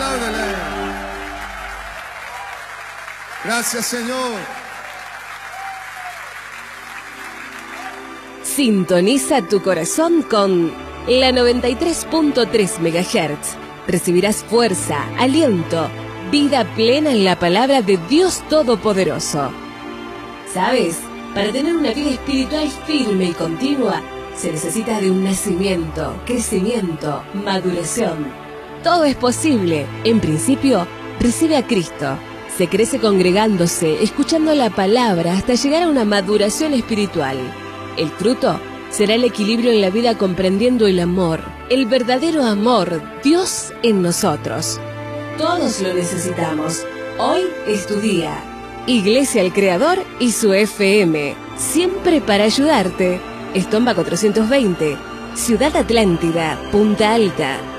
apláudele. Gracias, Señor. Sintoniza tu corazón con la 93.3 MHz. Recibirás fuerza, aliento, vida plena en la palabra de Dios Todopoderoso. ¿Sabes? Para tener una vida espiritual firme y continua, se necesita de un nacimiento, crecimiento, maduración. Todo es posible. En principio, recibe a Cristo. Se crece congregándose, escuchando la palabra hasta llegar a una maduración espiritual. El fruto será el equilibrio en la vida comprendiendo el amor, el verdadero amor, Dios en nosotros. Todos lo necesitamos. Hoy es tu día. Iglesia El Creador y su FM, siempre para ayudarte. Estomba 420, Ciudad Atlántida, Punta Alta.